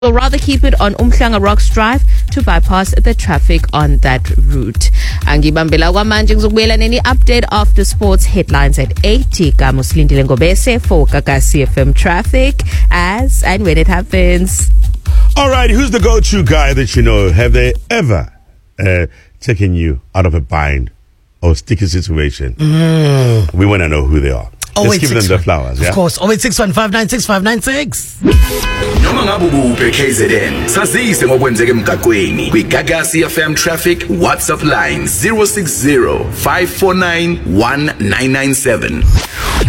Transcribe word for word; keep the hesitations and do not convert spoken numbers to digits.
will rather keep it on Umhlanga Rocks Drive to bypass the traffic on that route. Angibambela kwamanje ngizokubuyela neni update after sports headlines at eight. Kamo Silindile Ngobese for Gagasi F M traffic as and when it happens. All right, who's the go-to guy that you know? Have they ever uh, taken you out of a bind or sticky situation? Mm. We want to know who they are. Oh, Let's wait, give them the flowers. Of Yeah? course. oh eight six one, five nine six, five nine six. Noma ngabe ubuphe K Z N sazise ngokwenzeka emgaqweni kwiGagasi F M traffic WhatsApp line zero six zero, five four nine, one nine nine seven.